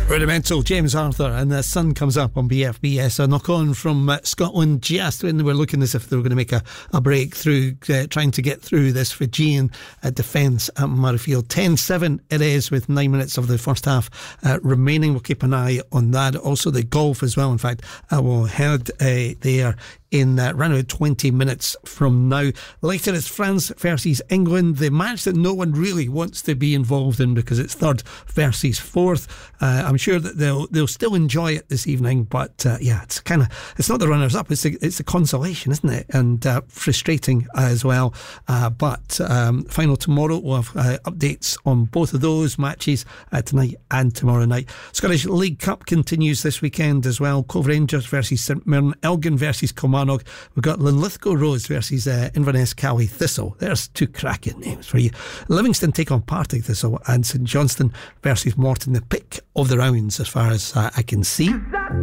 Rudimental, James Arthur, and the sun comes up on BFBS. A knock on from Scotland just when they were looking as if they were going to make a breakthrough, trying to get through this Fijian defence at Murrayfield. 10-7 it is with 9 minutes of the first half remaining. We'll keep an eye on that. Also the golf as well. In fact, I will head there in around about 20 minutes from now. Later it's France versus England, the match that no one really wants to be involved in because it's third versus fourth. I'm sure that they'll still enjoy it this evening, but it's not the runners up, it's the consolation, isn't it? And frustrating as well. But final tomorrow, we'll have updates on both of those matches tonight and tomorrow night. Scottish League Cup continues this weekend as well. Cove Rangers versus St Mirren, Elgin versus Kilmarnock. We've got Linlithgow Rose versus Inverness Cowie Thistle. There's two cracking names for you. Livingston take on Partick Thistle, and St Johnstone versus Morton. The pick of the rounds as far as I can see.